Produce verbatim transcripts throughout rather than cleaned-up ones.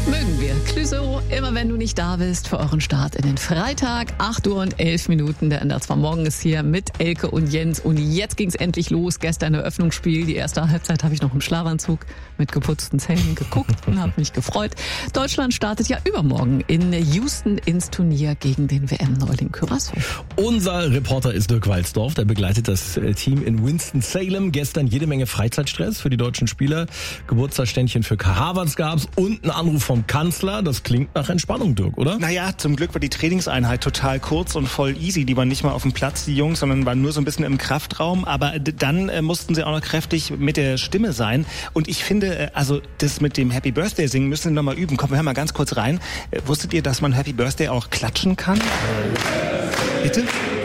Mögen wir. Clouseau, immer wenn du nicht da bist, für euren Start in den Freitag. acht Uhr und elf Minuten. Der N D R zwei Morgen ist hier mit Elke und Jens. Und jetzt ging's endlich los. Gestern Eröffnungsspiel. Die erste Halbzeit habe ich noch im Schlafanzug mit geputzten Zähnen geguckt und habe mich gefreut. Deutschland startet ja übermorgen in Houston ins Turnier gegen den W M-Neuling Curaçao. Unser Reporter ist Dirk Walzdorf. Der begleitet das Team in Winston-Salem. Gestern jede Menge Freizeitstress für die deutschen Spieler. Geburtstagsständchen für Kai Havertz gab's und ein Anruf vom Kanzler. Das klingt nach Entspannung, Dirk, oder? Naja, zum Glück war die Trainingseinheit total kurz und voll easy. Die waren nicht mal auf dem Platz, die Jungs, sondern waren nur so ein bisschen im Kraftraum. Aber dann äh, mussten sie auch noch kräftig mit der Stimme sein. Und ich finde, äh, also das mit dem Happy Birthday singen müssen wir noch mal üben. Komm, wir hören mal ganz kurz rein. Äh, wusstet ihr, dass man Happy Birthday auch klatschen kann? Äh, bitte?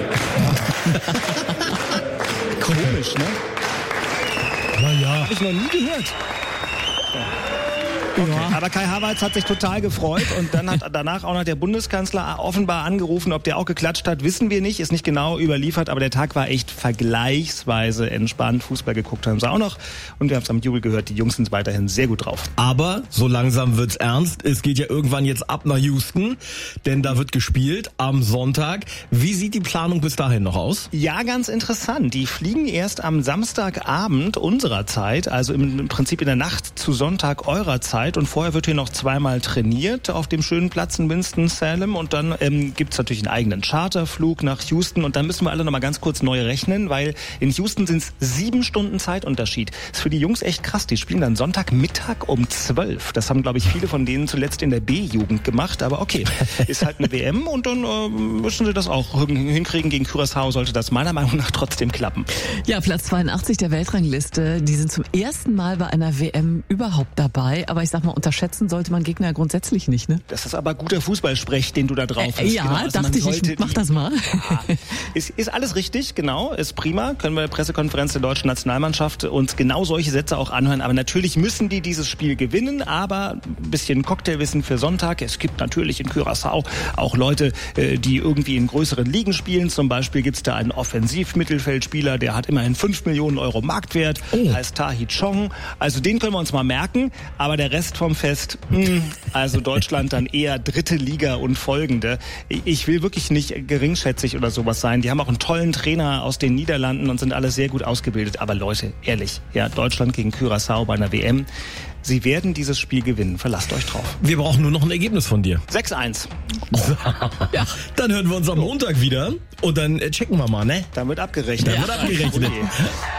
Komisch, ne? Naja. Hab ich noch nie gehört. Okay. Ja. Aber Kai Havertz hat sich total gefreut und dann hat danach auch noch der Bundeskanzler offenbar angerufen. Ob der auch geklatscht hat, wissen wir nicht, ist nicht genau überliefert, aber der Tag war echt vergleichsweise entspannt. Fußball geguckt haben sie auch noch und wir haben es am Jubel gehört, die Jungs sind weiterhin sehr gut drauf. Aber so langsam wird's ernst. Es geht ja irgendwann jetzt ab nach Houston, denn da wird gespielt am Sonntag. Wie sieht die Planung bis dahin noch aus? Ja, ganz interessant. Die fliegen erst am Samstagabend unserer Zeit, also im Prinzip in der Nacht zu Sonntag eurer Zeit. Und vorher wird hier noch zweimal trainiert auf dem schönen Platz in Winston-Salem. Und dann ähm, gibt's natürlich einen eigenen Charterflug nach Houston. Und dann müssen wir alle noch mal ganz kurz neu rechnen, weil in Houston sind es sieben Stunden Zeitunterschied. Das ist für die Jungs echt krass. Die spielen dann Sonntagmittag um zwölf. Das haben, glaube ich, viele von denen zuletzt in der B-Jugend gemacht. Aber okay, ist halt eine W M und dann äh, müssen sie das auch hinkriegen. Gegen Curaçao sollte das meiner Meinung nach trotzdem klappen. Ja, Platz zweiundachtzig der Weltrangliste. Die sind zum ersten Mal bei einer W M überhaupt dabei. Aber ich sag mal, unterschätzen sollte man Gegner grundsätzlich nicht, ne? Das ist aber guter Fußballsprech, den du da drauf hast. Äh, ja, genau. Also dachte ich, ich mach das mal. Ja, ist, ist alles richtig, genau, ist prima. Können wir in der Pressekonferenz der deutschen Nationalmannschaft uns genau solche Sätze auch anhören. Aber natürlich müssen die dieses Spiel gewinnen, aber ein bisschen Cocktailwissen für Sonntag. Es gibt natürlich in Curaçao auch Leute, die irgendwie in größeren Ligen spielen. Zum Beispiel gibt's da einen Offensivmittelfeldspieler, der hat immerhin fünf Millionen Euro Marktwert, oh. heißt Tahi Chong. Also den können wir uns mal merken, aber der Rest vom Fest, mh, also Deutschland dann eher dritte Liga und folgende. Ich will wirklich nicht geringschätzig oder sowas sein. Die haben auch einen tollen Trainer aus den Niederlanden und sind alle sehr gut ausgebildet. Aber Leute, ehrlich, ja, Deutschland gegen Curaçao bei einer W M. Sie werden dieses Spiel gewinnen. Verlasst euch drauf. Wir brauchen nur noch ein Ergebnis von dir. sechs eins. Ja, dann hören wir uns am Montag wieder und dann checken wir mal, ne? Dann wird abgerechnet. Dann wird abgerechnet.